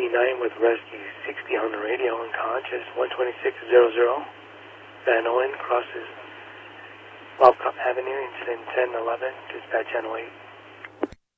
129 with Rescue 60 on the radio, unconscious. 12600. Van Owen crosses Bob Avenue, incident 1011, dispatch channel 8.